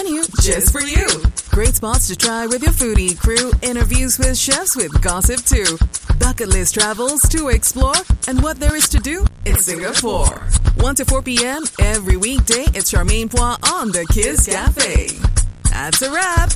Just for you. Great spots to try with your foodie crew. Interviews with chefs with gossip too. Bucket list travels to explore. And what there is to do in Singapore. 1 to 4 p.m. every weekday. It's Charmaine Pois on the Kiss Cafe. That's a wrap.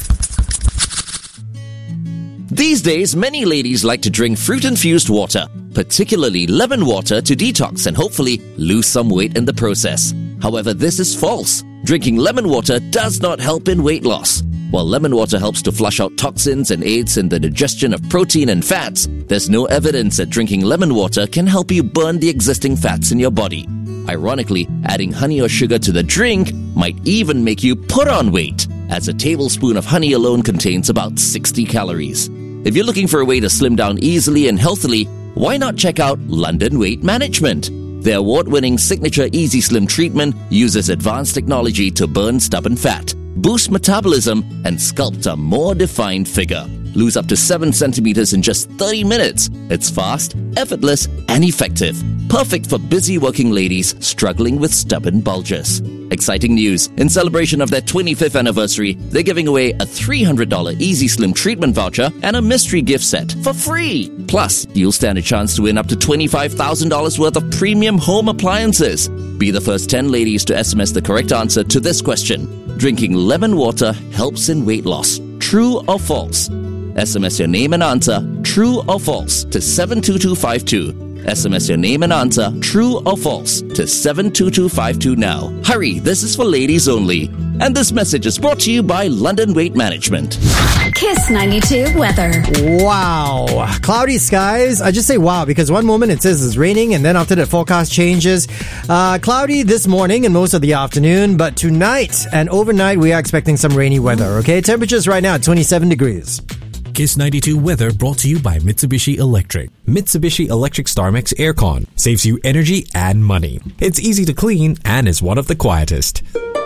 These days, many ladies like to drink fruit-infused water, particularly lemon water, to detox and hopefully lose some weight in the process. However, this is false. Drinking lemon water does not help in weight loss. While lemon water helps to flush out toxins and aids in the digestion of protein and fats, there's no evidence that drinking lemon water can help you burn the existing fats in your body. Ironically, adding honey or sugar to the drink might even make you put on weight, as a tablespoon of honey alone contains about 60 calories. If you're looking for a way to slim down easily and healthily, why not check out London Weight Management? Their award-winning signature Easy Slim treatment uses advanced technology to burn stubborn fat, boost metabolism, and sculpt a more defined figure. Lose up to 7 centimeters in just 30 minutes. It's fast, effortless, and effective. Perfect for busy working ladies struggling with stubborn bulges. Exciting news. In celebration of their 25th anniversary, they're giving away a $300 Easy Slim treatment voucher and a mystery gift set for free. Plus, you'll stand a chance to win up to $25,000 worth of premium home appliances. Be the first 10 ladies to SMS the correct answer to this question. Drinking lemon water helps in weight loss. True or false? SMS your name and answer, true or false, to 72252. SMS your name and answer, true or false, to 72252 now. Hurry, this is for ladies only. And this message is brought to you by London Weight Management. Kiss 92 weather. Wow. Cloudy skies. I just say wow because one moment it says it's raining and then after the forecast changes. Cloudy this morning and most of the afternoon, but tonight and overnight we are expecting some rainy weather, okay? Temperatures right now at 27 degrees. Kiss 92 weather brought to you by Mitsubishi Electric. Mitsubishi Electric StarMax Aircon saves you energy and money. It's easy to clean and is one of the quietest.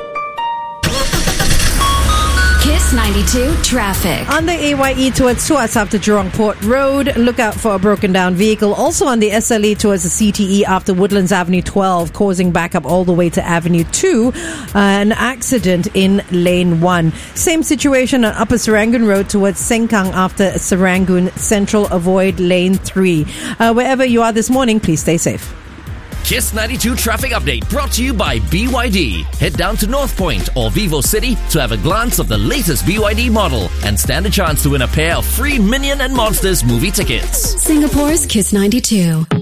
Kiss 92 traffic. On the AYE towards Tuas after Jurong Port Road, look out for a broken down vehicle. Also on the SLE towards the CTE after Woodlands Avenue 12, causing backup all the way to Avenue 2. An accident in Lane 1. Same situation on Upper Serangoon Road towards Sengkang after Serangoon Central. Avoid Lane 3. Wherever you are this morning, please stay safe. Kiss 92 traffic update brought to you by BYD. Head down to North Point or Vivo City to have a glance of the latest BYD model and stand a chance to win a pair of free Minion and Monsters movie tickets. Singapore's Kiss 92.